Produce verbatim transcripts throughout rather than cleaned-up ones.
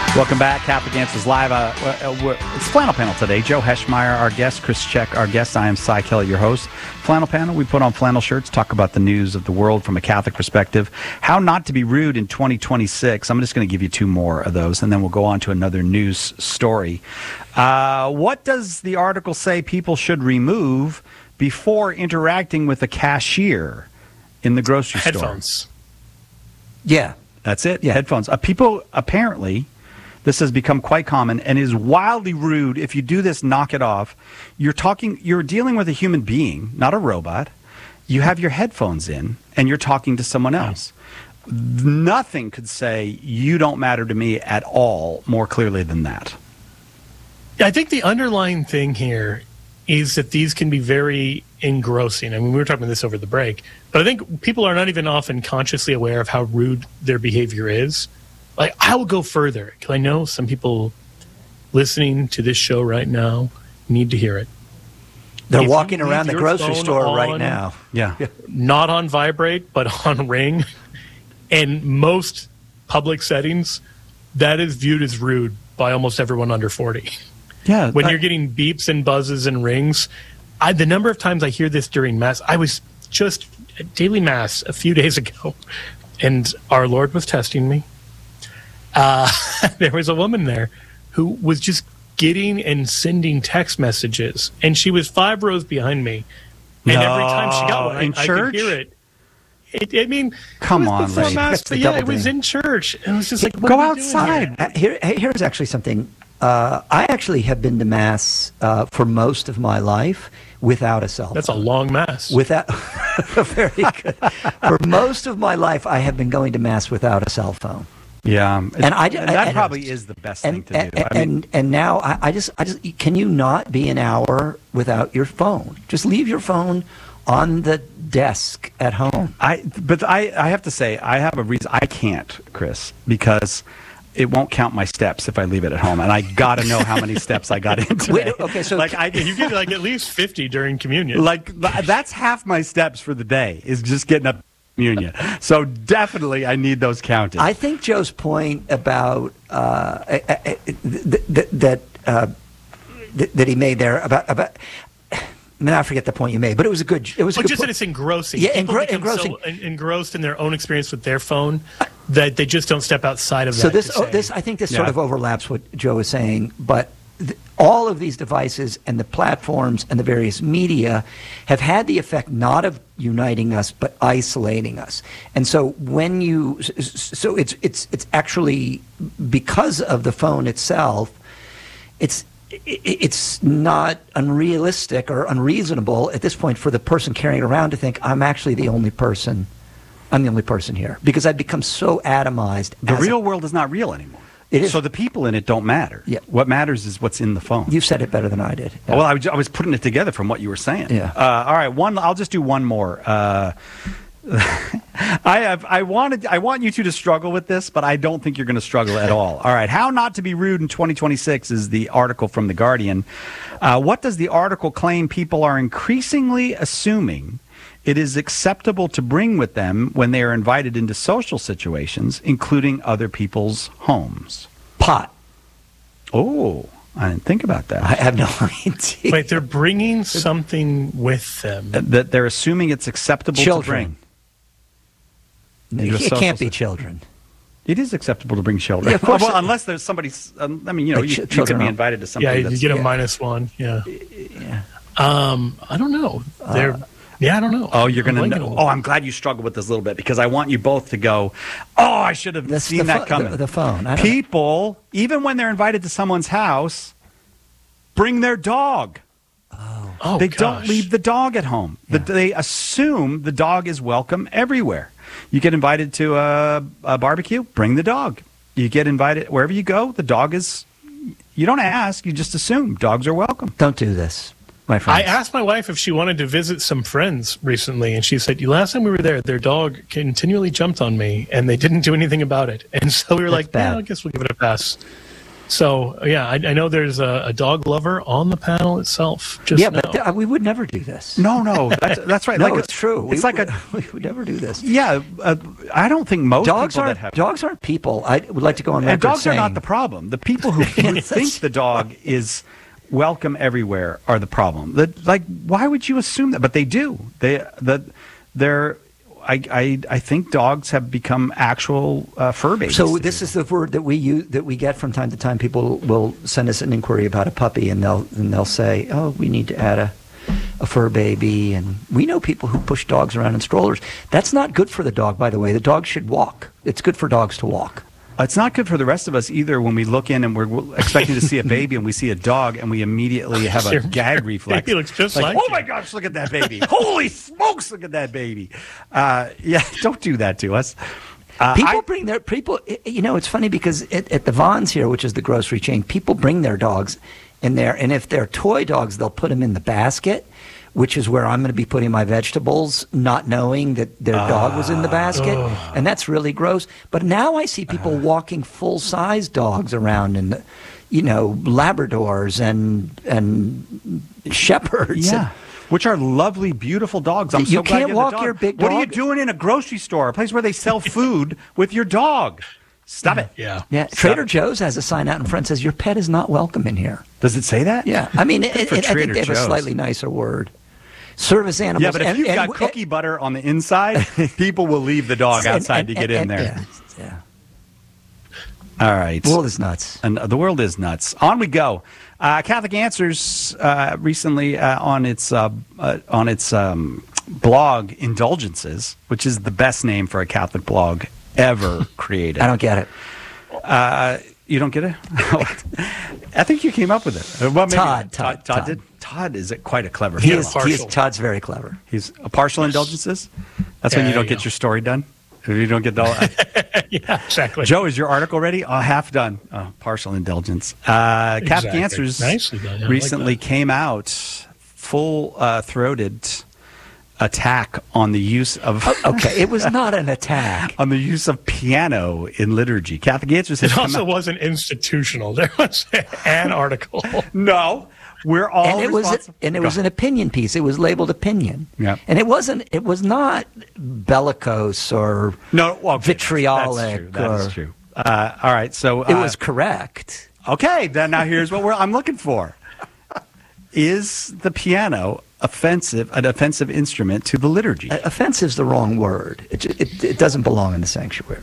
Welcome back, Catholic Answers Live. Uh, uh, it's Flannel Panel today. Joe Heschmeyer, our guest. Chris Check, our guest. I am Cy Kelly, your host. Flannel Panel, we put on flannel shirts, talk about the news of the world from a Catholic perspective. How not to be rude in twenty twenty-six. I'm just going to give you two more of those, and then we'll go on to another news story. Uh, what does the article say people should remove before interacting with a cashier in the grocery store? Headphones. Yeah, that's it. Yeah, headphones. Uh, people apparently... This has become quite common and is wildly rude. If you do this, knock it off. You're talking, you're dealing with a human being, not a robot. You have your headphones in and you're talking to someone else. Nothing could say you don't matter to me at all more clearly than that. Yeah, I think the underlying thing here is that these can be very engrossing. I mean, we were talking about this over the break, but I think people are not even often consciously aware of how rude their behavior is. Like, I will go further, because I know some people listening to this show right now need to hear it. They're If walking around the grocery store on, right now. Yeah. Not on vibrate, but on ring. In most public settings, that is viewed as rude by almost everyone under forty. Yeah. When I, you're getting beeps and buzzes and rings, I, the number of times I hear this during Mass, I was just at daily Mass a few days ago, and our Lord was testing me. Uh, there was a woman there who was just getting and sending text messages, and she was five rows behind me. And no, every time she got one, I, in I church? could hear it. It, I mean, come it was on, before lady. Mass, but yeah, it was ding. in church, and it was just like, what go are we outside. doing here? Uh, here, hey, here's actually something. Uh, I actually have been to Mass uh, for most of my life without a cell phone. That's a long Mass. Without, very good. For most of my life, I have been going to Mass without a cell phone. Yeah, and I and that and, probably is the best and, thing to and, do. I and, mean, and now I, I just I just can you not be an hour without your phone? Just leave your phone on the desk at home. I but I I have to say I have a reason I can't, Chris, because it won't count my steps if I leave it at home, and I got to know how many steps I got in today. Wait, okay, so like I You get like at least fifty during communion. like that's half my steps for the day is just getting up. Communion. So definitely I need those counted. I think Joe's point about uh, that that, uh, that he made there about about. I mean, I forget the point you made, but it was a good. It was well, a good just po- that it's engrossing. Yeah, People engro- become engrossing. so en- engrossed in their own experience with their phone that they just don't step outside of that. So this, to oh, say, this, I think this Yeah. sort of overlaps what Joe is saying, but th- all of these devices and the platforms and the various media have had the effect not of uniting us but isolating us. And so when you, so it's it's it's actually because of the phone itself, it's it's not unrealistic or unreasonable at this point for the person carrying it around to think I'm actually the only person. I'm the only person here because I've become so atomized. the as real a, world is not real anymore. It is. So the people in it don't matter. Yeah. What matters is what's in the phone. You've said it better than I did. Yeah. Well, I was, I was putting it together from what you were saying. Yeah. Uh, all right. One. I'll just do one more. Uh, I have. I wanted. I want you two to struggle with this, but I don't think you're going to struggle at all. All right. How not to be rude in twenty twenty-six is the article from The Guardian. Uh, what does the article claim people are increasingly assuming it is acceptable to bring with them when they are invited into social situations, including other people's homes? Pot. Oh, I didn't think about that. I have no idea. wait, they're bringing something with them. That they're assuming it's acceptable Children. to bring. It can't be children. It is acceptable to bring children. Yeah, of course well, it- unless there's somebody. Um, I mean, you know, Like you, ch- you could children be are- invited to something. Yeah, you that's, get a yeah. minus one. Yeah. Yeah. Um, I don't know. They're. Yeah, I don't know. Oh, you're I'm gonna blanking a know. little. Oh, I'm glad you struggled with this a little bit because I want you both to go. Oh, I should have That's seen the that pho- coming. the- the phone. I don't- People, even when they're invited to someone's house, bring their dog. Oh, They gosh. don't leave the dog at home. The, they assume the dog is welcome everywhere. You get invited to a, a barbecue, bring the dog. You get invited wherever you go, the dog is. You don't ask, you just assume dogs are welcome. Don't do this, my I friends. asked my wife if she wanted to visit some friends recently, and she said, last time we were there, their dog continually jumped on me, and they didn't do anything about it. And so we were That's like, bad. yeah, I guess we'll give it a pass. So, yeah, I, I know there's a, a dog lover on the panel itself. Just yeah, know. but th- we would never do this. No, no, that's, that's right. No, like it's true. It's we, like a we would never do this. yeah. Uh, I don't think most Dogs people aren't that have dogs aren't people. I would like to go on record and dogs saying, are not the problem. The people who, who Yes, think that's- the dog is welcome everywhere are the problem. The, like, why would you assume that? But they do. They the they're. I, I, I think dogs have become actual uh, fur babies. So this is the word that we use, that we get from time to time. People will send us an inquiry about a puppy, and they'll and they'll say, "Oh, we need to add a, a fur baby." And we know people who push dogs around in strollers. That's not good for the dog, by the way. The dog should walk. It's good for dogs to walk. It's not good for the rest of us either when we look in and we're expecting to see a baby and we see a dog and we immediately have a gag reflex. He looks just like oh you. my gosh, look at that baby. Holy smokes, look at that baby. Uh, yeah, don't do that to us. Uh, People I, bring their people. You know, it's funny because at, at the Vons here, which is the grocery chain, people bring their dogs in there, and if they're toy dogs, they'll put them in the basket, which is where I'm going to be putting my vegetables, not knowing that their uh, dog was in the basket, uh, and that's really gross. But now I see people uh, walking full-size dogs around, and you know, Labradors and and shepherds. Yeah. And, which are lovely, beautiful dogs. I'm you so glad can't you walk dog. your big What dog. are you doing in a grocery store, a place where they sell food with your dog? Stop it. Yeah. Yeah. Stop Trader it. Joe's has a sign out in front that says, "Your pet is not welcome in here." Does it say that? Yeah. I mean, it, it, I think they have Joe's. a slightly nicer word. Service animals. Yeah, but if and, you've and, got and, cookie butter on the inside, people will leave the dog outside and, to get and, in there. Yeah. yeah. All right. The world is nuts. And the world is nuts. On we go. Uh, Catholic Answers uh, recently uh, on its uh, uh, on its um, blog Indulgences, which is the best name for a Catholic blog ever created. I don't get it. Uh, you don't get it? I think you came up with it. Well, maybe Todd, Todd, Todd, Todd Todd. did. Todd is it quite a clever. He fellow. is, he is. Todd's very clever. He's a partial indulgences. That's when Yeah, you don't you get know. your story done. If you don't get the Yeah, exactly. Joe, is your article ready? Oh, half done. Oh, partial indulgence. Uh, Catholic Exactly. Answers Nicely done. Yeah, I like recently that. came out full uh, throated attack on the use of Okay, it was not an attack. on the use of piano in liturgy. Catholic Answers has It come also out. wasn't institutional. There was an article. No, we're all And it was responsible. and it Go was an opinion piece. It was labeled opinion. Yeah. And it wasn't. It was not bellicose or no well, okay, vitriolic. That's true. That is or, true. Uh, all right, so It uh, was correct. okay. Then now here's what we're, I'm looking for: is the piano offensive, an offensive instrument to the liturgy? Uh, Offensive's the wrong word. It, ju- it it doesn't belong in the sanctuary.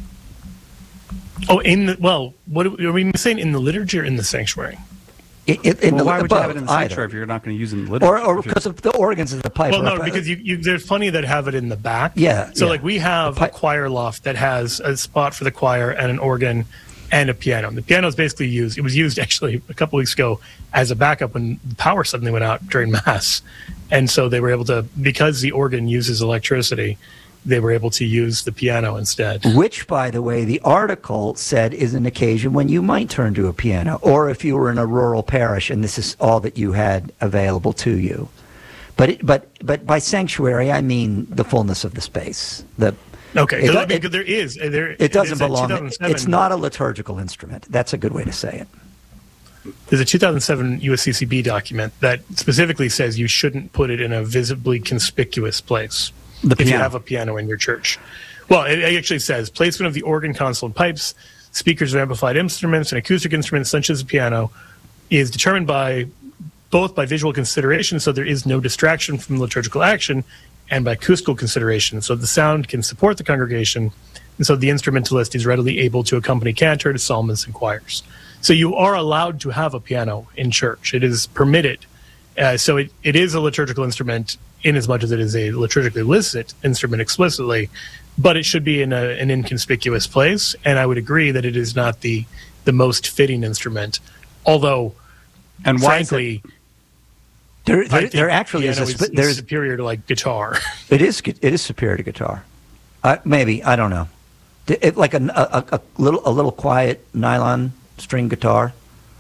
Oh, in the well, what are we saying? In the liturgy or in the sanctuary? It, it, in Well, the, why would both, you have it in the either. sanctuary if you're not going to use it in the liturgy? Or, or If you're- because of the organs of the pipe. Well, or no, a- because you, you, there's plenty that have it in the back. Yeah, So yeah. like we have The pi- a choir loft that has a spot for the choir and an organ and a piano. And the piano is basically used. It was used actually a couple weeks ago as a backup when the power suddenly went out during mass, and so they were able to, because the organ uses electricity, they were able to use the piano instead. Which, by the way, the article said is an occasion when you might turn to a piano, or if you were in a rural parish and this is all that you had available to you. But it, but but by sanctuary, I mean the fullness of the space. The Okay, It so do- I mean, it- there is there. it doesn't it's a belong. two thousand seven It's not a liturgical instrument. That's a good way to say it. There's a two thousand seven U S C C B document that specifically says you shouldn't put it in a visibly conspicuous place. The if you piano. have a piano in your church. Well, it it actually says placement of the organ, console, and pipes, speakers of amplified instruments, and acoustic instruments such as a piano is determined by both by visual consideration, so there is no distraction from liturgical action, and by acoustical consideration, so the sound can support the congregation, and so the instrumentalist is readily able to accompany cantor, psalmists, and choirs. So you are allowed to have a piano in church. It is permitted. Uh, so it, it is a liturgical instrument in as much as it is a liturgically licit instrument explicitly, but it should be in a, an inconspicuous place. And I would agree that it is not the, the most fitting instrument. Although, and why is it- frankly, There, I there, think there actually is piano a. Sp- is there's superior to like guitar. it is it is superior to guitar. Uh, maybe I don't know. It, like a, a, a little a little quiet nylon string guitar.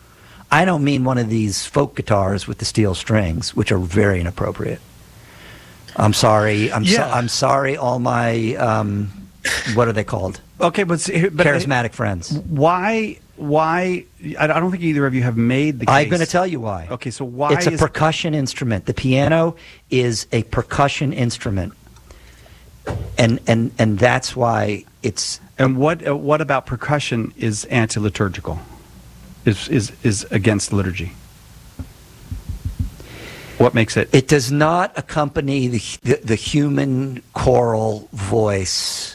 I don't mean one of these folk guitars with the steel strings, which are very inappropriate. I'm sorry. I'm so, Yeah. I'm sorry. All my um, what are they called? Okay, but, see, but Charismatic friends. Why? why? I don't think either of you have made the case. I'm going to tell you why. Okay, so why it's a is percussion instrument. The piano is a percussion instrument, and and and that's why it's. And what uh, what about percussion is anti-liturgical? Is is is against liturgy? What makes it? It does not accompany the the, the human choral voice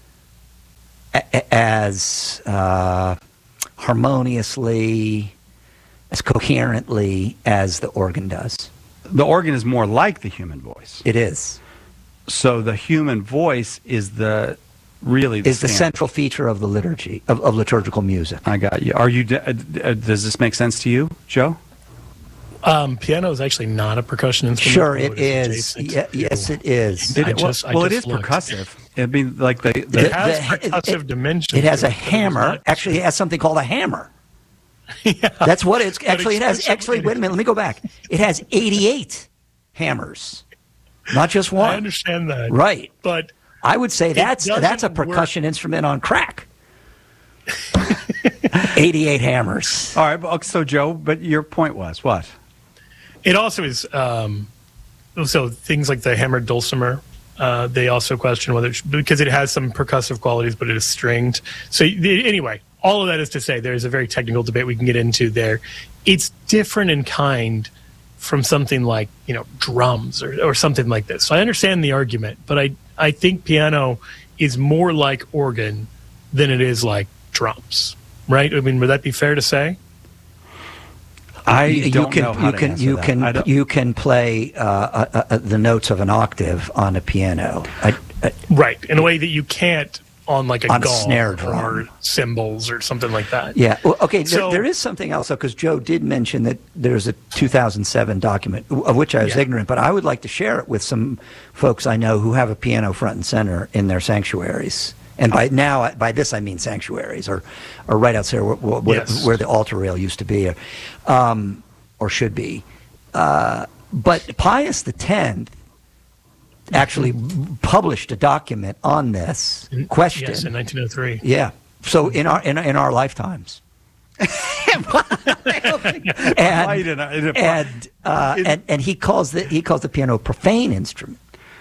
a, as uh, harmoniously, as coherently as the organ does. The organ is more like the human voice. It is. So the human voice is the really the is the standard. central feature of the liturgy of, of liturgical music. I got you. Are you? Uh, does this make sense to you, Joe? Um, piano is actually not a percussion instrument. Sure, it is. adjacent Yeah, yes, it is. It, I well, just- I well, it just is looked. percussive. I mean, like the, the The- It has the- percussive it- dimension. It has to a it, but it's hammer. not- Actually, it has something called a hammer. Yeah. That's what it's actually. It has expressive actually. Wait a meaning. minute. Let me go back. It has eighty-eight hammers, not just I one. understand that. Right. But I would say that's doesn't that's a work. percussion instrument on crack. eighty-eight hammers. all right. but- So Joe, but your point was what? it also is, um, so things like the hammered dulcimer, uh, they also question whether, it, because it has some percussive qualities, but it is stringed. So the, anyway, all of that is to say there's a very technical debate we can get into there. It's different in kind from something like, you know, drums or, or something like this. So I understand the argument, but I, I think piano is more like organ than it is like drums, right? I mean, would that be fair to say? I you, don't you can know how you to can answer you that. I can don't- you can play uh, uh, uh, the notes of an octave on a piano. I, I, Right, in a way that you can't on like a On a gong snare or drum. cymbals or something like that. Yeah. Well, okay. So- there, there is something else, though, because Joe did mention that there's a two thousand seven document of which I was Yeah. ignorant, but I would like to share it with some folks I know who have a piano front and center in their sanctuaries. And by now, by this I mean sanctuaries, or, or right outside where, where, Yes. where the altar rail used to be, um, or should be. Uh, but Pius the Tenth actually published a document on this In- question. Yes, in nineteen oh three. Yeah. So in our in, in our lifetimes. and Right, in a- in a- and, uh, in- and and he calls the he calls the piano a profane instrument.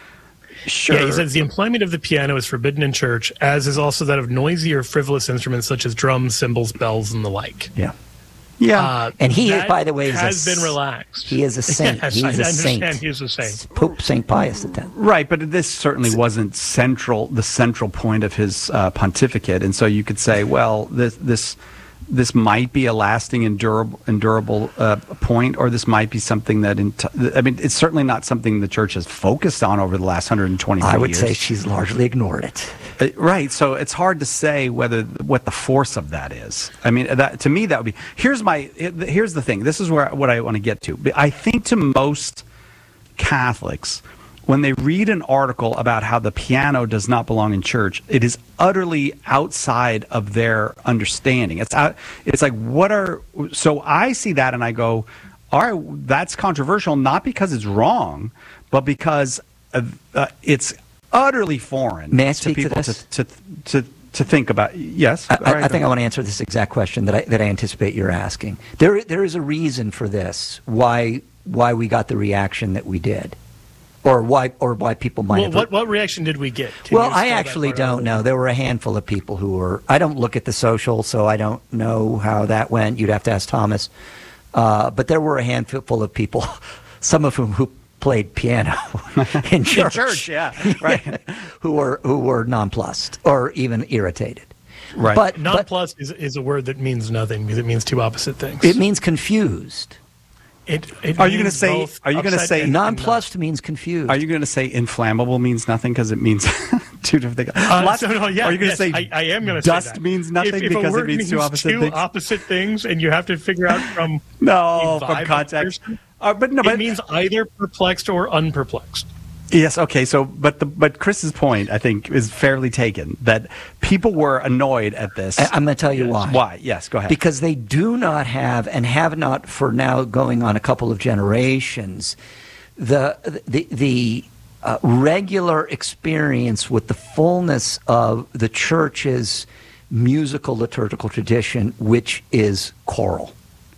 Sure. Yeah, he says the employment of the piano is forbidden in church, as is also that of noisy or frivolous instruments such as drums, cymbals, bells, and the like. Yeah. yeah. Uh, And he, that by the way, is a has s- been relaxed. He is a saint. Yes, He's I a understand saint. he is a saint. Pope Saint Pius the Tenth. Right, but this certainly wasn't central, the central point of his uh, pontificate, and so you could say, well, this this this might be a lasting and durable, endurable uh, point, or this might be something that, in t- I mean, it's certainly not something the church has focused on over the last one hundred twenty I would years. say she's largely ignored it. Uh, right, so it's hard to say whether what the force of that is. I mean, that to me that would be. Here's my. Here's the thing. This is where what I want to get to. I think to most Catholics, when they read an article about how the piano does not belong in church, it is utterly outside of their understanding. It's out, it's like, what are, so I see that and I go, all right, that's controversial, not because it's wrong, but because uh, uh, it's utterly foreign May I to speak to people this? to, to, to, to think about. Yes. I, All right, I think go I want to answer this exact question that I, that I anticipate you're asking. There, there is a reason for this. Why, why we got the reaction that we did, or why, or why people might Well, have. what, what reaction did we get? Can well, you I spell that actually part out? don't know. There were a handful of people who were. I don't look at the social, so I don't know how that went. You'd have to ask Thomas. Uh, but there were a handful of people, some of whom who played piano in church. In church, yeah, right. who were who were nonplussed or even irritated. Right. But, but Nonplus is, is a word that means nothing because it means two opposite things. it means confused. It, it Are you gonna means say- both are you gonna upset say and- and Nonplussed means confused. Are you going to say inflammable means nothing because it means two different things? Uh, Lots- so, no, yeah, are you going to yes, say I, I am going to say dust that. means nothing if, if a because word it means two opposite two things? opposite things, and you have to figure out from No, the from vibe of context. the person, Uh, but no, it but means either perplexed or unperplexed. yes, okay. So, but the but Chris's point, I think, is fairly taken. That people were annoyed at this. I- I'm going to tell you why. Why? Yes, go ahead. Because they do not have, and have not for now going on a couple of generations, the the the uh, regular experience with the fullness of the church's musical liturgical tradition, which is choral.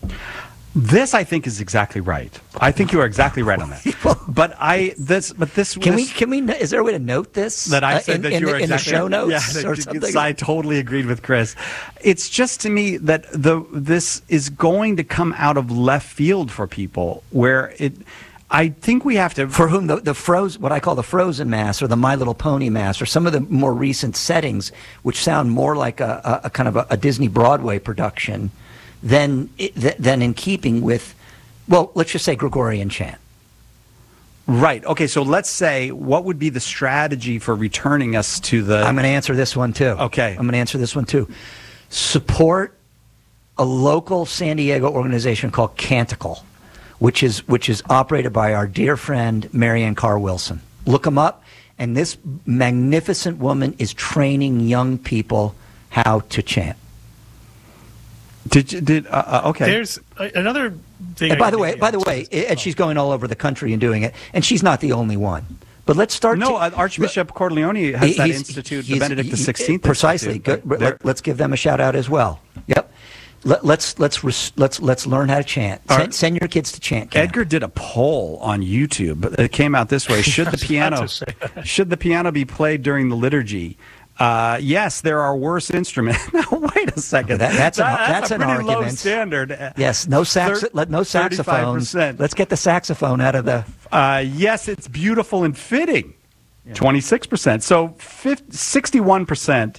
This, I think, is exactly right. I think you are exactly right on that. But I this but this Can this, we can we is there a way to note this that I uh, said in, that in, you were in exactly the show notes yeah, or that, something? I totally agreed with Chris. It's just to me that the this is going to come out of left field for people where it. I think we have to for whom the the froze what I call the Frozen Mass or the My Little Pony Mass or some of the more recent settings, which sound more like a, a, a kind of a, a Disney Broadway production, than than in keeping with, well, let's just say Gregorian chant. Right. Okay. So let's say what would be the strategy for returning us to the. I'm going to answer this one too. Okay. I'm going to answer this one too. Support a local San Diego organization called Canticle, which is which is operated by our dear friend Marianne Carr Wilson. Look them up, and this magnificent woman is training young people how to chant. Did you did uh, uh, okay? There's a, another thing. And by the way, by the way, and she's going all over the country and doing it, and she's not the only one. But let's start. No, to, uh, Archbishop Corleone has that he's- institute, he's- the Benedict the Sixteenth. Precisely. Institute. Good. They're- Let, let's give them a shout out as well. Yep. Let, let's let's res, let's let's learn how to chant. All Send, right. send your kids to chant camp. Edgar did a poll on YouTube. It came out this way: Should the was about piano to say that. should the piano be played during the liturgy? Uh, yes, there are worse instruments. Now, wait a second. That- that's an- That- that's a an pretty low argument. standard. Yes. No sax. Thir- let no saxophones. thirty-five percent. Let's get the saxophone out of the. Uh, yes, it's beautiful and fitting. Twenty-six percent. So, sixty-one percent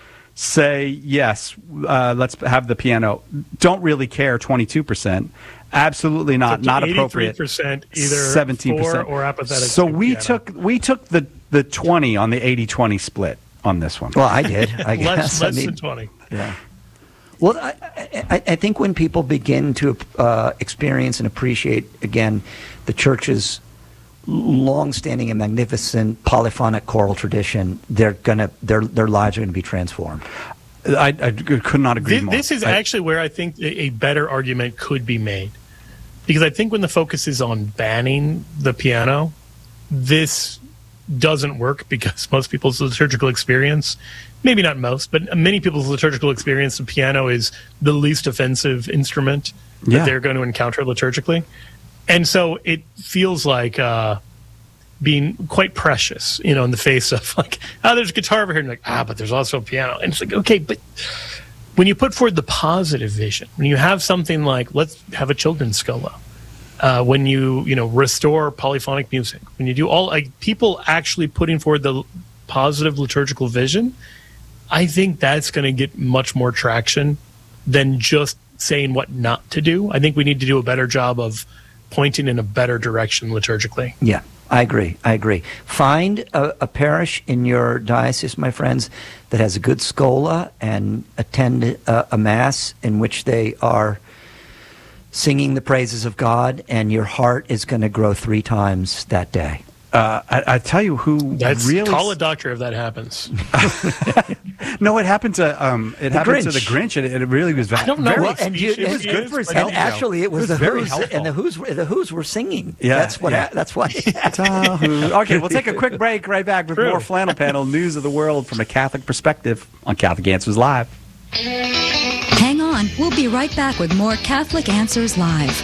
say yes. Uh, let's have the piano. Don't really care. Twenty-two percent. Absolutely not. Not appropriate. eighty-three percent either seventeen percent for or apathetic. So to we piano. took we took the the twenty on the eighty twenty split on this one. Well, I did. I guess. less, I less mean, than twenty. Yeah. Well, I, I, I think when people begin to uh, experience and appreciate again the church's long-standing and magnificent polyphonic choral tradition, they're gonna their their lives are going to be transformed. I, I could not agree This, more. this is I- actually where I think a a better argument could be made. Because I think when the focus is on banning the piano, this doesn't work because most people's liturgical experience, maybe not most, but many people's liturgical experience, the piano is the least offensive instrument Yeah. that they're going to encounter liturgically. And so it feels like uh, being quite precious, you know, in the face of like, oh, there's a guitar over here. And like, ah, but there's also a piano. And it's like, okay, but when you put forward the positive vision, when you have something like, let's have a children's solo, uh, when you, you know, restore polyphonic music, when you do all, like, people actually putting forward the positive liturgical vision, I think that's going to get much more traction than just saying what not to do. I think we need to do a better job of pointing in a better direction liturgically. Yeah, I agree. I agree. Find a, a parish in your diocese, my friends, that has a good scola and attend a, a mass in which they are singing the praises of God, and your heart is going to grow three times that day. Uh, I, I tell you who That's really call a doctor if that happens. no, it happened to um, it The happened to Grinch. the Grinch, and it, it really was. I don't know very, what and you- species it was he good is, for his but- health. And actually, it was, It was the very Who's, helpful. and the Who's were, the Who's were singing. Yeah, that's what. yeah. ha- That's why. Okay, we'll take a quick break. Right back with True. more Flannel Panel news of the world from a Catholic perspective on Catholic Answers Live. Hang on. We'll be right back with more Catholic Answers Live.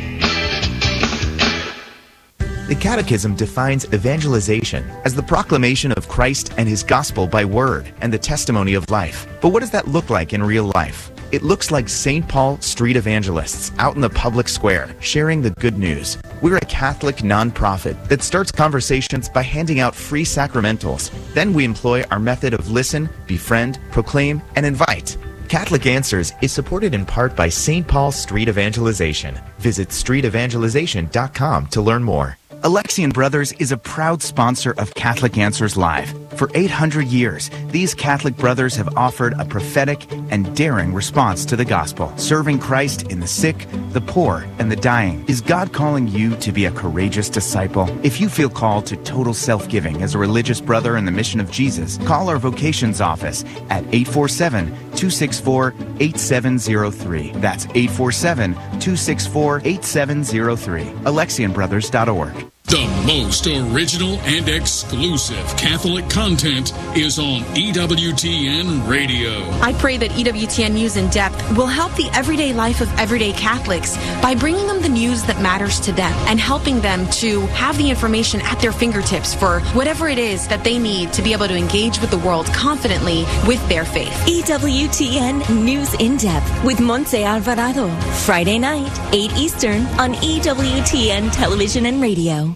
The Catechism defines evangelization as the proclamation of Christ and his gospel by word and the testimony of life. But what does that look like in real life? It looks like Saint Paul street evangelists out in the public square sharing the good news. We're a Catholic nonprofit that starts conversations by handing out free sacramentals. Then we employ our method of listen, befriend, proclaim, and invite. Catholic Answers is supported in part by Saint Paul Street Evangelization. Visit street evangelization dot com to learn more. Alexian Brothers is a proud sponsor of Catholic Answers Live. For eight hundred years, these Catholic brothers have offered a prophetic and daring response to the gospel, serving Christ in the sick, the poor, and the dying. Is God calling you to be a courageous disciple? If you feel called to total self-giving as a religious brother in the mission of Jesus, call our vocations office at eight four seven, two six four, eight seven zero three. That's eight four seven, two six four, eight seven zero three. Alexian Brothers dot org. The most original and exclusive Catholic content is on E W T N Radio. I pray that E W T N News in Depth will help the everyday life of everyday Catholics by bringing them the news that matters to them and helping them to have the information at their fingertips for whatever it is that they need to be able to engage with the world confidently with their faith. E W T N News in Depth with Montse Alvarado. Friday night, eight Eastern on E W T N Television and Radio.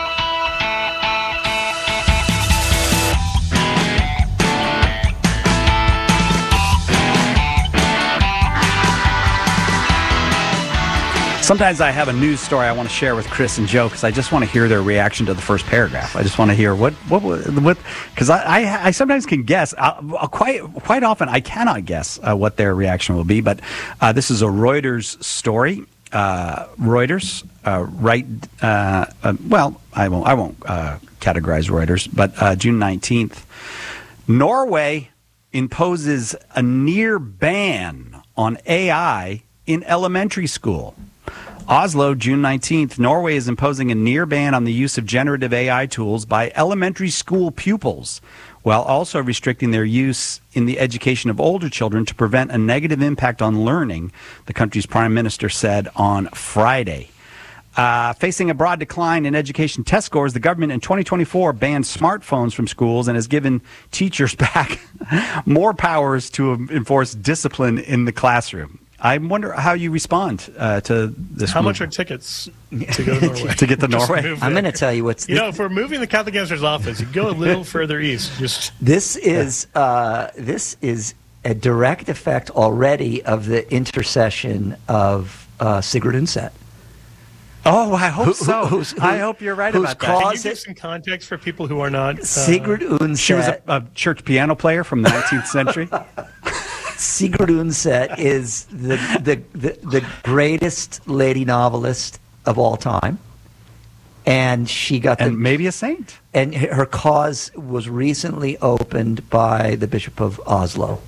Sometimes I have a news story I want to share with Chris and Joe because I just want to hear their reaction to the first paragraph. I just want to hear what what what because I, I I sometimes can guess. I'll, I'll quite quite often I cannot guess uh, what their reaction will be. But uh, this is a Reuters story. Uh, Reuters, uh, right? Uh, uh, well, I won't I won't uh, categorize Reuters, but uh, June nineteenth, Norway imposes a near ban on A I in elementary school. Oslo, June nineteenth, Norway is imposing a near ban on the use of generative A I tools by elementary school pupils, while also restricting their use in the education of older children to prevent a negative impact on learning, the country's prime minister said on Friday. Uh, facing a broad decline in education test scores, the government in twenty twenty-four banned smartphones from schools and has given teachers back more powers to enforce discipline in the classroom. I wonder how you respond uh, to this. How move. much are tickets to go to Norway? to get to Norway? I'm going to tell you what's. You know, if we're moving the Catholic Answers office, you go a little further east. Just this is uh, this is a direct effect already of the intercession of uh, Sigrid Undset. Oh, I hope Who- so. who- who's- I who- hope you're right whose about that. cause- Can you it- give some context for people who are not? Uh, Sigrid Undset. She was a, a church piano player from the nineteenth century. Sigrid Undset is the, the, the, the greatest lady novelist of all time. And she got the, And maybe a saint. and her cause was recently opened by the Bishop of Oslo.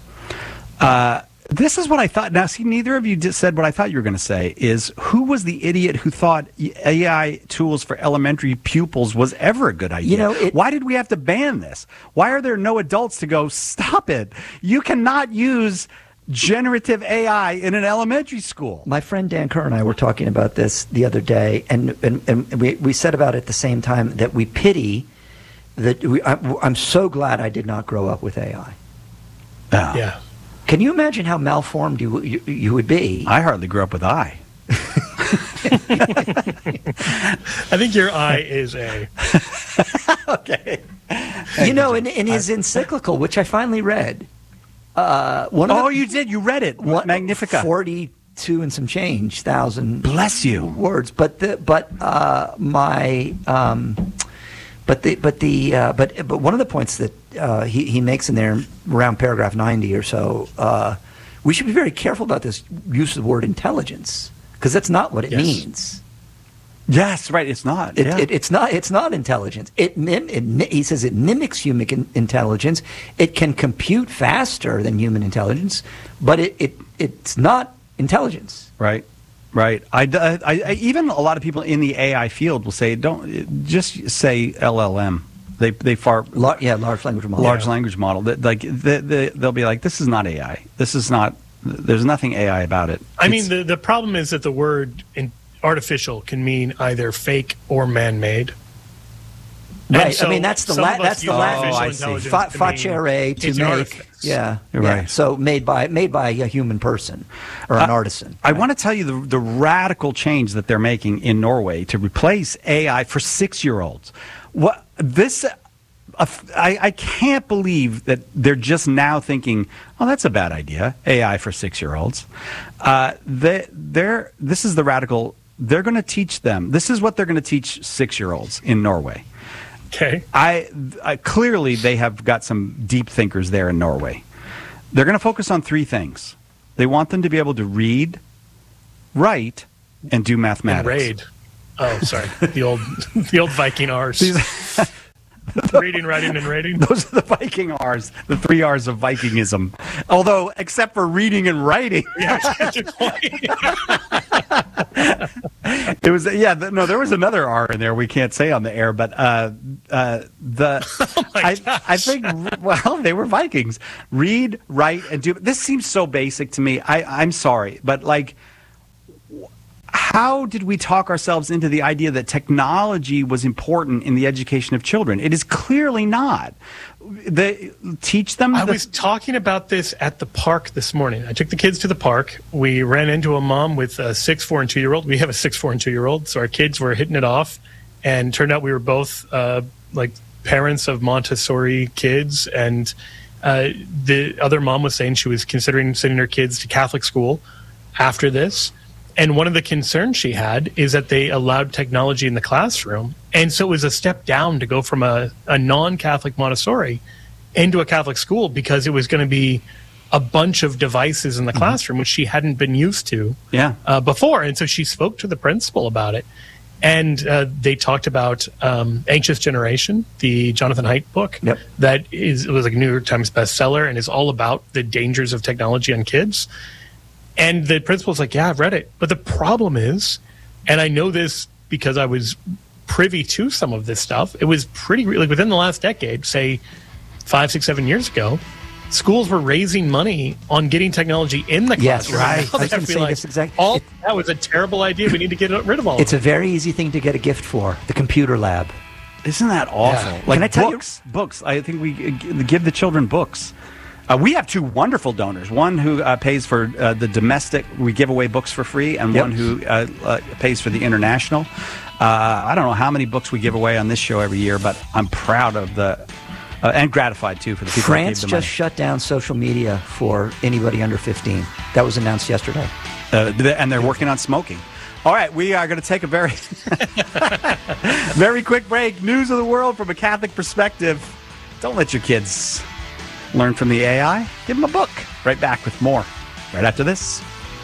Uh, this is what I thought. Now, see, neither of you just said what I thought you were going to say, is who was the idiot who thought A I tools for elementary pupils was ever a good idea? You know, it- Why did we have to ban this? Why are there no adults to go, stop it? You cannot use generative A I in an elementary school. My friend Dan Kerr and I were talking about this the other day, and, and, and we, we said about it at the same time that we pity that we, I, I'm so glad I did not grow up with A I. Oh. yeah. Can you imagine how malformed you you, you would be? I hardly grew up with I. I think your eye is a. Okay. You know, in, in his encyclical, which I finally read, uh, one of Oh, the, you did. You read it. one- Magnifica. forty-two and some change thousand Bless you. words. But the but uh, my um, but the but the uh, but but one of the points that uh, he he makes in there around paragraph ninety or so, uh, we should be very careful about this use of the word intelligence, because that's not what it Yes. means. Yes, right. It's not. It, yeah. it, it's not. It's not intelligence. It, mim, it mi- he says it mimics human in- intelligence. It can compute faster than human intelligence, but it, it it's not intelligence. Right, right. I, I, I, even a lot of people in the A I field will say, don't just say L L M. They they far Lar- yeah, large language model. large language model. That like they, they, they'll be like, this is not A I. This is not. There's nothing A I about it. I mean, It's- the the problem is that the word in artificial can mean either fake or man-made. And Right. so I mean, that's the some la- of us that's the use la- artificial Oh, I see. intelligence Fa- to mean facere to it's an make. artifice. Yeah, You're yeah. right. So made by made by a human person or an Uh, artisan. I want to tell you the, the radical change that they're making in Norway to replace A I for six-year-olds. What this? Uh, I, I can't believe that they're just now thinking, oh, that's a bad idea, A I for six-year-olds. Uh, they, they're, this is the radical, they're going to teach them, this is what they're going to teach six-year-olds in Norway. Okay. I, I clearly they have got some deep thinkers there in Norway. They're going to focus on three things. They want them to be able to read, write, and do And mathematics. raid. Oh, sorry. The old the old Viking R's. Reading, writing, and rating. Those are the Viking R's, the three R's of Vikingism. Although, except for reading and writing. Yeah, it was, yeah, th- no, there was another R in there we can't say on the air, but uh, uh, the, oh I, I think, well, they were Vikings. Read, write, and do. This seems so basic to me. I, I'm sorry, but like, how did we talk ourselves into the idea that technology was important in the education of children? It is clearly not. They teach them. I the- was talking about this at the park this morning. I took the kids to the park. We ran into a mom with a six, four, and two-year-old. We have a six, four, and two-year-old, so our kids were hitting it off. And turned out we were both uh, like parents of Montessori kids. And uh, the other mom was saying she was considering sending her kids to Catholic school after this. And one of the concerns she had is that they allowed technology in the classroom. And so it was a step down to go from a, a non-Catholic Montessori into a Catholic school because it was going to be a bunch of devices in the mm-hmm. classroom, which she hadn't been used to yeah. uh, before. And so she spoke to the principal about it. And uh, they talked about um, Anxious Generation, the Jonathan Haidt book. Yep. That is, it was like a New York Times bestseller and is all about the dangers of technology on kids. And the principal's like, yeah, I've read it. But the problem is, and I know this because I was privy to some of this stuff, it was pretty, like within the last decade, say five, six, seven years ago, schools were raising money on getting technology in the Yes, classroom. right. Now I was they going to feel say like this exact- all it- that was a terrible idea. We need to get rid of all It's of a it. very easy thing to get a gift for, the computer lab. Isn't that awful? Yeah. Like Can I tell books, books. I think we uh, give the children books. Uh, we have two wonderful donors. One who uh, pays for uh, the domestic. We give away books for free, and Yep. one who uh, uh, pays for the international. Uh, I don't know how many books we give away on this show every year, but I'm proud of the uh, and gratified too for the people. France that gave just the money. shut down social media for anybody under fifteen. That was announced yesterday. Uh, th- and they're working on smoking. All right, we are going to take a very, very quick break. News of the world from a Catholic perspective. Don't let your kids learn from the A I. Give them a book. Right back with more right after this.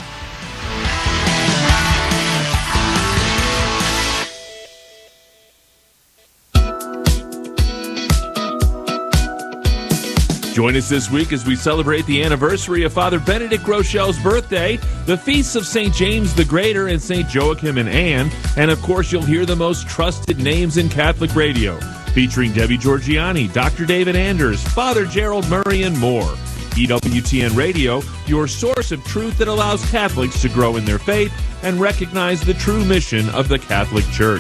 Join us this week as we celebrate the anniversary of Father Benedict Rochelle's birthday, the feasts of Saint James the Greater and Saint Joachim and Anne, and of course you'll hear the most trusted names in Catholic radio, featuring Debbie Georgianni, Doctor David Anders, Father Gerald Murray, and more. E W T N Radio, your source of truth that allows Catholics to grow in their faith and recognize the true mission of the Catholic Church.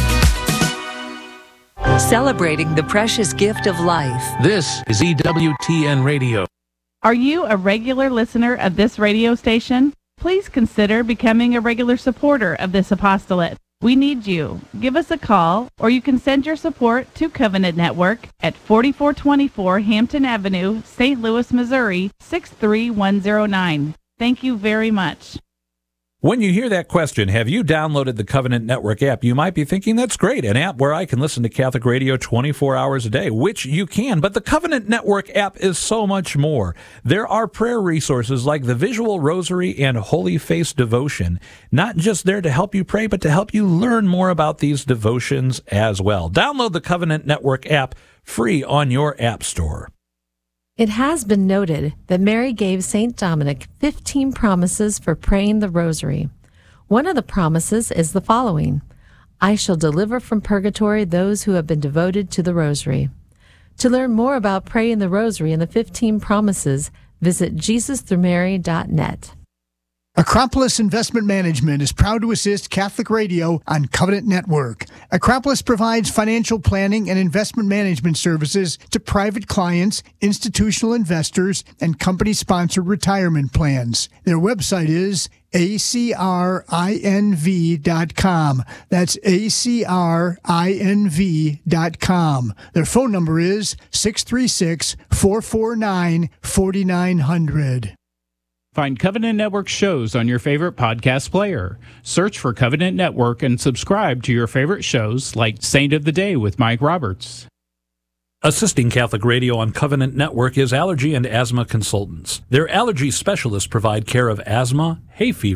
Celebrating the precious gift of life. This is E W T N Radio. Are you a regular listener of this radio station? Please consider becoming a regular supporter of this apostolate. We need you. Give us a call, or you can send your support to Covenant Network at forty-four twenty-four Hampton Avenue, Saint Louis, Missouri, six three one zero nine. Thank you very much. When you hear that question, have you downloaded the Covenant Network app? You might be thinking, that's great, an app where I can listen to Catholic radio twenty-four hours a day, which you can, but the Covenant Network app is so much more. There are prayer resources like the Visual Rosary and Holy Face Devotion, not just there to help you pray, but to help you learn more about these devotions as well. Download the Covenant Network app free on your app store. It has been noted that Mary gave Saint Dominic fifteen promises for praying the rosary. One of the promises is the following: I shall deliver from purgatory those who have been devoted to the rosary. To learn more about praying the rosary and the fifteen promises, visit jesus through mary dot net. Acropolis Investment Management is proud to assist Catholic Radio on Covenant Network. Acropolis provides financial planning and investment management services to private clients, institutional investors, and company-sponsored retirement plans. Their website is A C R I N V dot com. That's A C R I N V dot com. Their phone number is six three six, four four nine, four nine zero zero. Find Covenant Network shows on your favorite podcast player. Search for Covenant Network and subscribe to your favorite shows like Saint of the Day with Mike Roberts. Assisting Catholic Radio on Covenant Network is Allergy and Asthma Consultants. Their allergy specialists provide care of asthma, hay fever,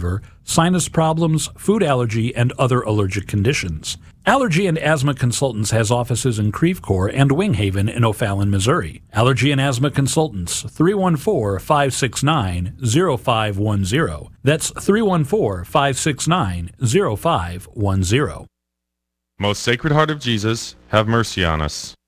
sinus problems, food allergy, and other allergic conditions. Allergy and Asthma Consultants has offices in Creve Coeur and Wing Haven in O'Fallon, Missouri. Allergy and Asthma Consultants, three one four, five six nine, zero five one zero. That's three one four, five six nine, zero five one zero. Most Sacred Heart of Jesus, have mercy on us.